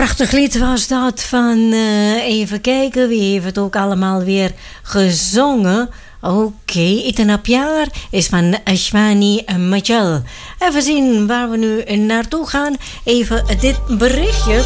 Prachtig lied was dat van, even kijken, wie heeft het ook allemaal weer gezongen? Oké, Iten op jaar is van Ashwani Majal. Even zien waar we nu naartoe gaan. Even dit berichtje.